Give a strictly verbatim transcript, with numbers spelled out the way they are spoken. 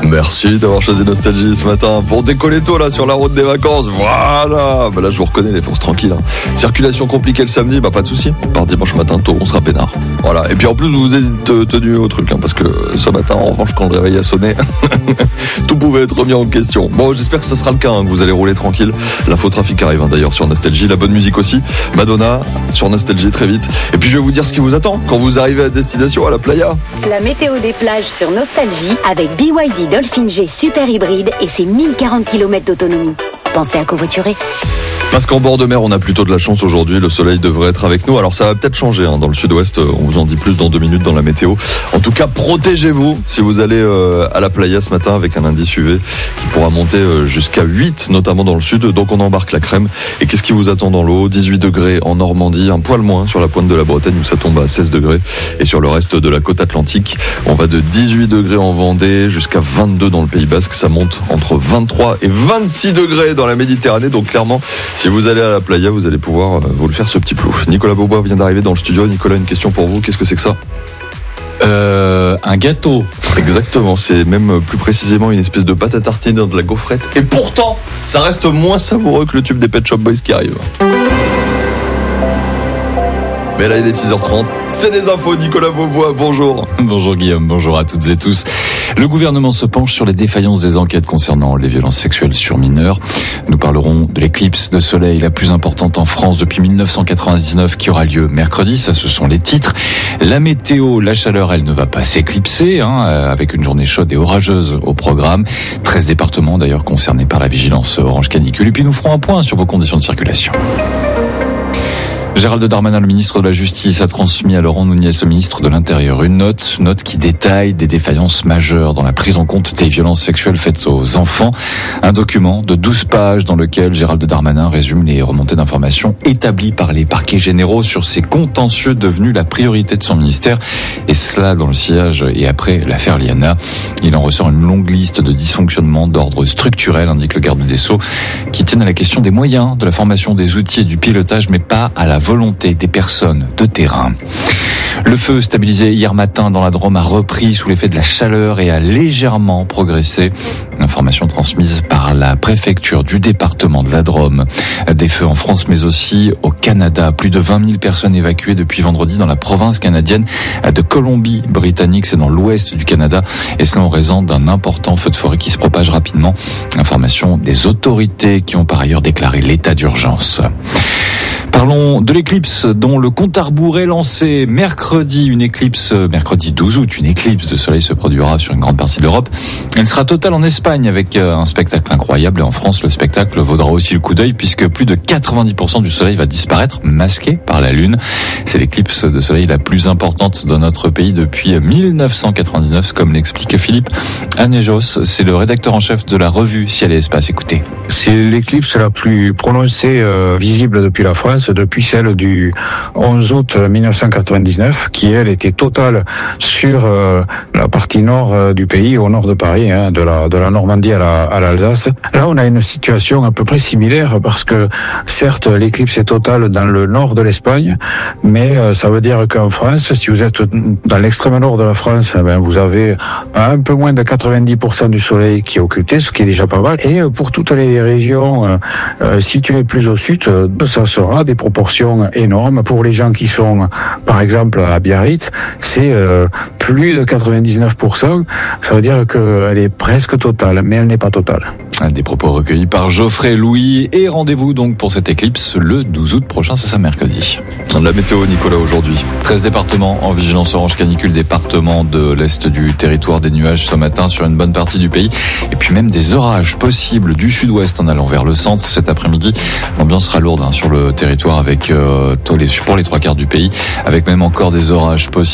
Merci d'avoir choisi Nostalgie ce matin pour décoller tôt là sur la route des vacances. Voilà, bah là je vous reconnais les forces tranquilles. Hein. Circulation compliquée le samedi, bah pas de souci. Par dimanche matin tôt, on sera peinard. Voilà. Et puis en plus vous êtes tenu au truc, hein, parce que ce matin en revanche quand le réveil a sonné, tout pouvait être remis en question. Bon, j'espère que ça sera le cas, hein, que vous allez rouler tranquille. L'infotrafic arrive hein, d'ailleurs sur Nostalgie, la bonne musique aussi. Madonna sur Nostalgie très vite. Et puis je vais vous dire ce qui vous attend quand vous arrivez à destination à la playa. La météo des plages sur Nostalgie avec B Y D Dolphin G Super Hybride et ses mille quarante kilomètres d'autonomie. Pensez à covoiturer. Parce qu'en bord de mer, on a plutôt de la chance aujourd'hui. Le soleil devrait être avec nous. Alors ça va peut-être changer hein. Dans le sud-ouest. On vous en dit plus dans deux minutes dans la météo. En tout cas, protégez-vous si vous allez euh, à la playa ce matin avec un indice U V qui pourra monter euh, jusqu'à huit, notamment dans le sud. Donc on embarque la crème. Et qu'est-ce qui vous attend dans l'eau ? dix-huit degrés en Normandie, un poil moins sur la pointe de la Bretagne où ça tombe à seize degrés. Et sur le reste de la côte atlantique, on va de dix-huit degrés en Vendée jusqu'à vingt-deux dans le Pays Basque. Ça monte entre vingt-trois et vingt-six degrés dans la Méditerranée. Donc clairement, si vous allez à la playa, vous allez pouvoir euh, vous le faire ce petit plou. Nicolas Beaubois vient d'arriver dans le studio. Nicolas, une question pour vous. Qu'est-ce que c'est que ça ? Euh, un gâteau. Exactement, c'est même plus précisément une espèce de pâte à tartiner dans de la gaufrette. Et pourtant, ça reste moins savoureux que le tube des Pet Shop Boys qui arrive. Mais là, il est six heures trente. C'est les infos. Nicolas Beaubois, bonjour. Bonjour Guillaume, bonjour à toutes et tous. Le gouvernement se penche sur les défaillances des enquêtes concernant les violences sexuelles sur mineurs. Nous parlerons de l'éclipse de soleil la plus importante en France depuis dix-neuf cent quatre-vingt-dix-neuf qui aura lieu mercredi. Ça, ce sont les titres. La météo, la chaleur, elle ne va pas s'éclipser, hein, avec une journée chaude et orageuse au programme. treize départements d'ailleurs concernés par la vigilance orange canicule. Et puis nous ferons un point sur vos conditions de circulation. Gérald Darmanin, le ministre de la Justice, a transmis à Laurent Nunez, le ministre de l'Intérieur, une note, note qui détaille des défaillances majeures dans la prise en compte des violences sexuelles faites aux enfants. Un document de douze pages dans lequel Gérald Darmanin résume les remontées d'informations établies par les parquets généraux sur ces contentieux devenus la priorité de son ministère. Et cela dans le sillage et après l'affaire Liana. Il en ressort une longue liste de dysfonctionnements d'ordre structurel, indique le garde des Sceaux, qui tiennent à la question des moyens, de la formation, des outils et du pilotage, mais pas à la volonté des personnes de terrain. Le feu stabilisé hier matin dans la Drôme a repris sous l'effet de la chaleur et a légèrement progressé. Information transmise par la préfecture du département de la Drôme. Des feux en France mais aussi au Canada. Plus de vingt mille personnes évacuées depuis vendredi dans la province canadienne de Colombie-Britannique. C'est dans l'ouest du Canada et cela en raison d'un important feu de forêt qui se propage rapidement. Information des autorités qui ont par ailleurs déclaré l'état d'urgence. Parlons de l'éclipse dont le compte à rebours est lancé mercredi. Une éclipse, mercredi douze août, une éclipse de soleil se produira sur une grande partie de l'Europe. Elle sera totale en Espagne avec un spectacle incroyable. Et en France, le spectacle vaudra aussi le coup d'œil puisque plus de quatre-vingt-dix pour cent du soleil va disparaître, masqué par la Lune. C'est l'éclipse de soleil la plus importante dans notre pays depuis dix-neuf cent quatre-vingt-dix-neuf, comme l'explique Philippe Anejos. C'est le rédacteur en chef de la revue Ciel et Espace. Écoutez. C'est l'éclipse la plus prononcée, euh, visible depuis la France, depuis celle du onze août dix-neuf cent quatre-vingt-dix-neuf, qui elle était totale sur euh, la partie nord euh, du pays, au nord de Paris, hein, de la de la Normandie à la à l'Alsace. Là, on a une situation à peu près similaire parce que certes l'éclipse est totale dans le nord de l'Espagne, mais euh, ça veut dire qu'en France, si vous êtes dans l'extrême nord de la France, eh ben vous avez un peu moins de quatre-vingt-dix pour cent du soleil qui est occulté, ce qui est déjà pas mal. Et euh, pour toutes les régions euh, euh, situées plus au sud, euh, ça sera des proportions énormes. Pour les gens qui sont, par exemple, à Biarritz, c'est euh, plus de quatre-vingt-dix-neuf pour cent. Ça veut dire qu'elle est presque totale, mais elle n'est pas totale. Des propos recueillis par Geoffrey Louis. Et rendez-vous donc pour cette éclipse le douze août prochain, c'est ça, mercredi. La météo, Nicolas, aujourd'hui. treize départements en vigilance orange canicule, département de l'est du territoire, des nuages ce matin sur une bonne partie du pays. Et puis même des orages possibles du sud-ouest en allant vers le centre cet après-midi. L'ambiance sera lourde hein, sur le territoire avec euh, pour les trois quarts du pays, avec même encore des orages possibles.